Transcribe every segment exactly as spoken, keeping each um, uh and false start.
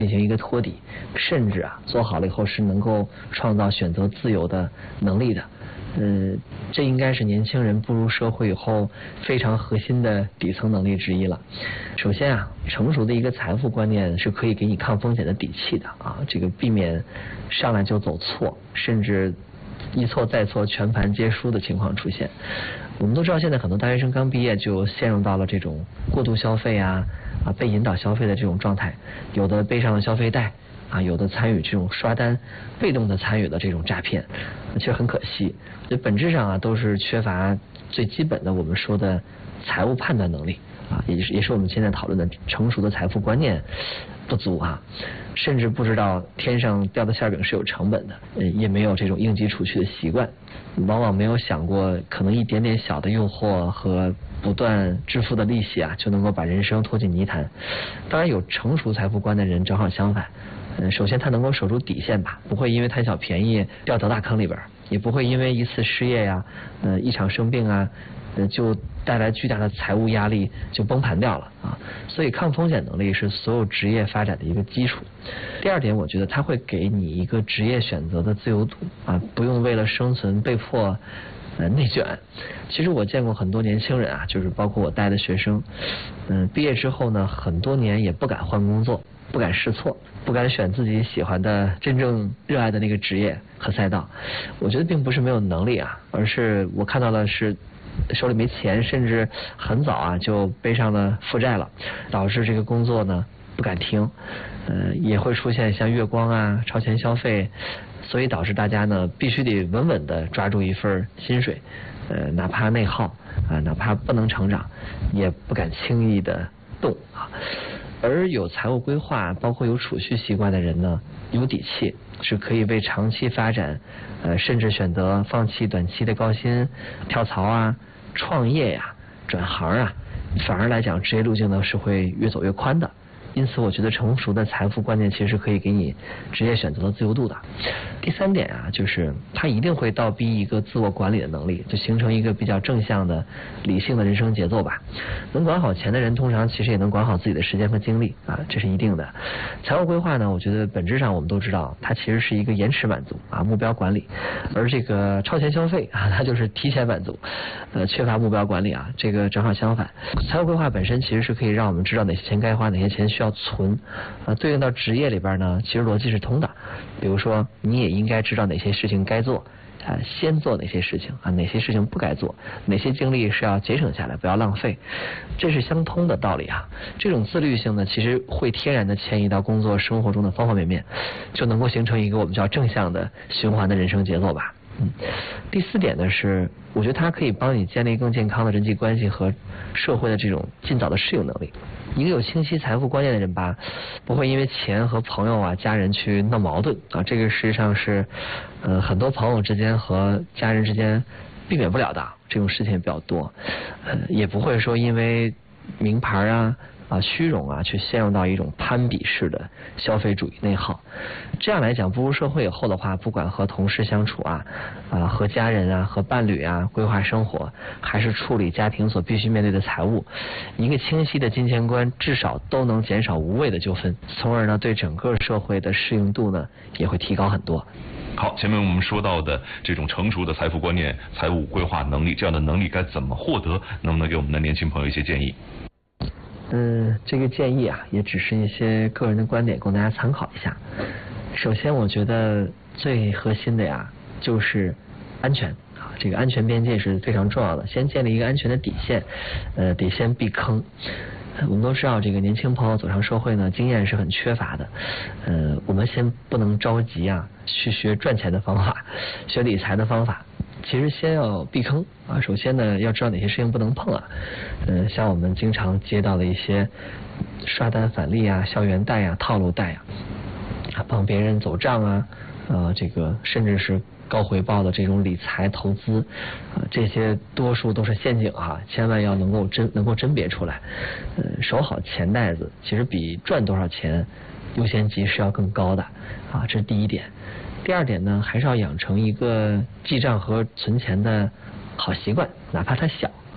进行一个托底，甚至啊做好了以后是能够创造选择自由的能力的。呃，这应该是年轻人步入社会以后非常核心的底层能力之一了。首先啊，成熟的一个财富观念是可以给你抗风险的底气的啊，这个避免上来就走错，甚至一错再错全盘皆输的情况出现。我们都知道，现在很多大学生刚毕业就陷入到了这种过度消费啊啊被引导消费的这种状态，有的背上了消费贷。啊，有的参与这种刷单，被动的参与的这种诈骗，其实很可惜。所以本质上啊，都是缺乏最基本的我们说的财务判断能力啊，也是也是我们现在讨论的成熟的财富观念不足啊，甚至不知道天上掉的馅饼是有成本的，呃，也没有这种应急储蓄的习惯，往往没有想过可能一点点小的诱惑和不断支付的利息啊，就能够把人生拖进泥潭。当然，有成熟财富观的人正好相反。嗯，首先他能够守住底线吧，不会因为贪小便宜掉到大坑里边，也不会因为一次失业呀、呃一场生病啊，呃就带来巨大的财务压力就崩盘掉了啊。所以抗风险能力是所有职业发展的一个基础。第二点，我觉得它会给你一个职业选择的自由度啊，不用为了生存被迫呃内卷。其实我见过很多年轻人啊，就是包括我带的学生，嗯，毕业之后呢，很多年也不敢换工作。不敢试错，不敢选自己喜欢的真正热爱的那个职业和赛道。我觉得并不是没有能力啊，而是我看到的是手里没钱，甚至很早啊就背上了负债了，导致这个工作呢不敢停，呃也会出现像月光啊、超前消费，所以导致大家呢必须得稳稳的抓住一份薪水，呃哪怕内耗啊，哪怕不能成长，也不敢轻易的动啊。而有财务规划，包括有储蓄习惯的人呢，有底气，是可以为长期发展，呃，甚至选择放弃短期的高薪、跳槽啊、创业呀、转行啊，反而来讲，职业路径呢是会越走越宽的。因此，我觉得成熟的财富观念其实是可以给你职业选择的自由度的。第三点啊，就是它一定会倒逼一个自我管理的能力，就形成一个比较正向的、理性的人生节奏吧。能管好钱的人，通常其实也能管好自己的时间和精力啊，这是一定的。财务规划呢，我觉得本质上我们都知道，它其实是一个延迟满足啊，目标管理。而这个超前消费啊，它就是提前满足，呃，缺乏目标管理啊，这个正好相反。财务规划本身其实是可以让我们知道哪些钱该花，哪些钱需要存，啊，对应到职业里边呢，其实逻辑是通的。比如说，你也应该知道哪些事情该做，啊，先做哪些事情啊，哪些事情不该做，哪些精力是要节省下来，不要浪费，这是相通的道理啊。这种自律性呢，其实会天然的迁移到工作生活中的方方面面，就能够形成一个我们叫正向的循环的人生节奏吧。嗯，第四点呢是，我觉得它可以帮你建立更健康的人际关系和社会的这种尽早的适应能力。一个有清晰财富观念的人吧，不会因为钱和朋友啊、家人去闹矛盾啊，这个实际上是，呃，很多朋友之间和家人之间避免不了的，这种事情也比较多。呃，也不会说因为名牌啊。啊，虚荣啊，去陷入到一种攀比式的消费主义内耗。这样来讲，步入社会以后的话，不管和同事相处啊，啊，和家人啊，和伴侣啊，规划生活，还是处理家庭所必须面对的财务，一个清晰的金钱观，至少都能减少无谓的纠纷，从而呢，对整个社会的适应度呢，也会提高很多。 好，前面我们说到的这种成熟的财富观念、财务规划能力，这样的能力该怎么获得？能不能给我们的年轻朋友一些建议？ 嗯，这个建议啊，也只是一些个人的观点，供大家参考一下。首先，我觉得最核心的呀，就是安全啊，这个安全边界是非常重要的。先建立一个安全的底线，呃，得先避坑。我们都知道，这个年轻朋友走上社会呢，经验是很缺乏的。呃，我们先不能着急啊，去学赚钱的方法，学理财的方法。其实先要避坑啊，首先呢要知道哪些事情不能碰啊，呃，像我们经常接到的一些刷单返利啊、校园贷啊、套路贷啊，啊帮别人走账啊，呃，这个甚至是高回报的这种理财投资，啊，这些多数都是陷阱啊，千万要能够甄能够甄别出来，呃，守好钱袋子，其实比赚多少钱优先级是要更高的啊，这是第一点。第二点呢，还是要养成一个记账和存钱的好习惯，哪怕它小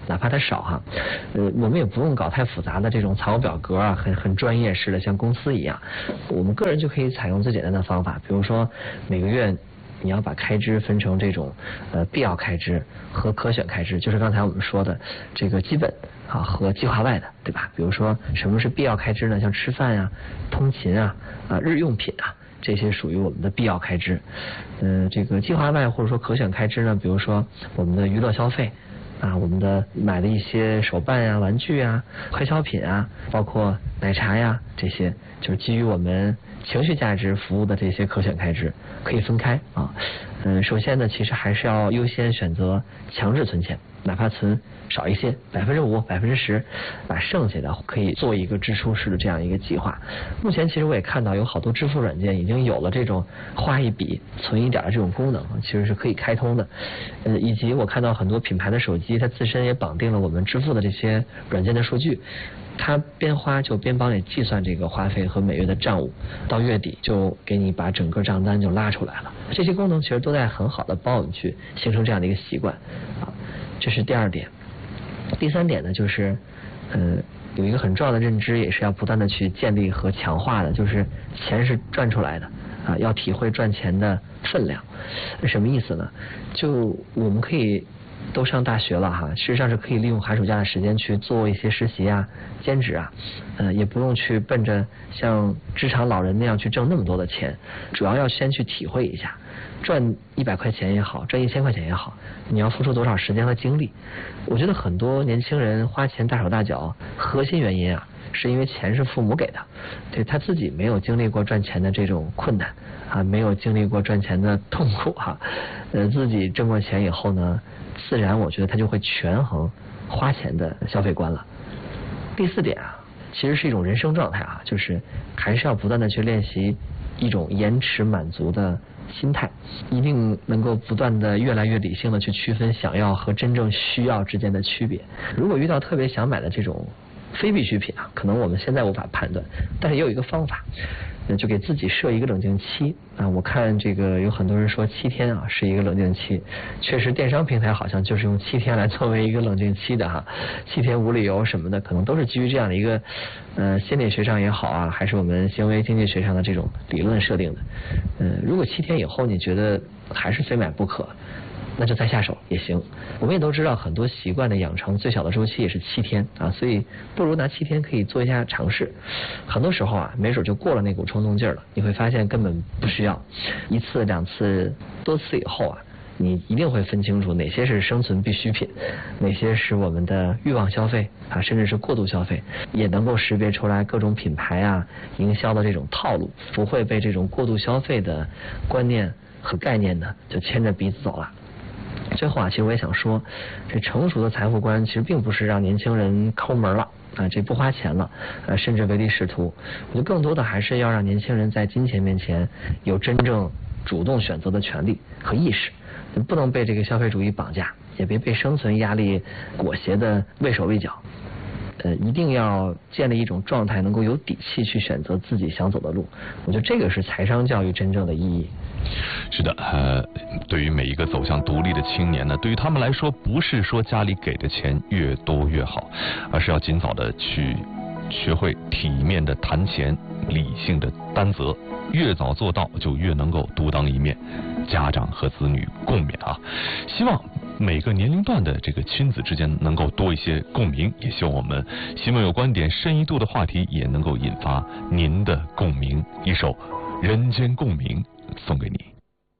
哪怕它少哈，呃，我们也不用搞太复杂的这种财务表格啊，很很专业式的，像公司一样，我们个人就可以采用最简单的方法，比如说每个月你要把开支分成这种呃必要开支和可选开支，就是刚才我们说的这个基本啊和计划外的，对吧？比如说什么是必要开支呢？像吃饭呀、通勤啊、啊日用品啊。这些属于我们的必要开支，呃，这个计划外或者说可选开支呢，比如说我们的娱乐消费啊，我们的买的一些手办呀、玩具啊、快消品啊，包括奶茶呀，这些就是基于我们情绪价值服务的这些可选开支，可以分开啊。嗯，首先呢，其实还是要优先选择强制存钱，哪怕存少一些，百分之五、百分之十，把剩下的可以做一个支出式的这样一个计划。目前其实我也看到有好多支付软件已经有了这种花一笔存一点的这种功能，其实是可以开通的。呃，以及我看到很多品牌的手机，它自身也绑定了我们支付的这些软件的数据。它边花就边帮你计算这个花费和每月的账务，到月底就给你把整个账单就拉出来了。这些功能其实都在很好的帮我们去形成这样的一个习惯啊，这是第二点。第三点呢，就是呃有一个很重要的认知，也是要不断的去建立和强化的，就是钱是赚出来的啊，要体会赚钱的分量。什么意思呢？就我们可以都上大学了哈，事实上是可以利用寒暑假的时间去做一些实习啊、兼职啊，呃，也不用去奔着像职场老人那样去挣那么多的钱，主要要先去体会一下，赚一百块钱也好，赚一千块钱也好，你要付出多少时间和精力。我觉得很多年轻人花钱大手大脚，核心原因啊，是因为钱是父母给的，对他自己没有经历过赚钱的这种困难啊，没有经历过赚钱的痛苦哈，呃，自己挣过钱以后呢，自然我觉得他就会权衡花钱的消费观了。第四点啊，其实是一种人生状态啊，就是还是要不断的去练习一种延迟满足的心态，一定能够不断的越来越理性的去区分想要和真正需要之间的区别。如果遇到特别想买的这种非必需品啊，可能我们现在无法判断，但是也有一个方法，就给自己设一个冷静期啊。我看这个有很多人说七天啊是一个冷静期，确实电商平台好像就是用七天来作为一个冷静期的哈，七天无理由什么的，可能都是基于这样的一个呃心理学上也好啊，还是我们行为经济学上的这种理论设定的。呃，如果七天以后你觉得还是非买不可，那就再下手也行。我们也都知道很多习惯的养成最小的周期也是七天啊，所以不如拿七天可以做一下尝试。很多时候啊，没准就过了那股冲动劲儿了，你会发现根本不需要。一次两次多次以后啊，你一定会分清楚哪些是生存必需品，哪些是我们的欲望消费啊，甚至是过度消费，也能够识别出来各种品牌啊营销的这种套路，不会被这种过度消费的观念和概念呢就牵着鼻子走了。最后啊，其实我也想说，这成熟的财富观其实并不是让年轻人抠门了啊，这不花钱了，呃，甚至唯利是图。我觉得更多的还是要让年轻人在金钱面前有真正主动选择的权利和意识，不能被这个消费主义绑架，也别被生存压力裹挟的畏手畏脚。呃，一定要建立一种状态，能够有底气去选择自己想走的路。我觉得这个是财商教育真正的意义。 是的，呃，对于每一个走向独立的青年呢，对于他们来说，不是说家里给的钱越多越好，而是要尽早的去学会体面的谈钱，理性的担责，越早做到就越能够独当一面，家长和子女共勉啊！希望每个年龄段的这个亲子之间能够多一些共鸣，也希望我们新闻有观点深一度的话题也能够引发您的共鸣。一首《人间共鸣》送给你。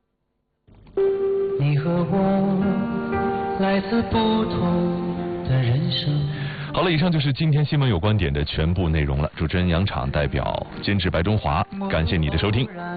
你和我来自不同的人生。 好了，以上就是今天新闻有观点的全部内容了。主持人杨昶代表监制白中华，感谢你的收听。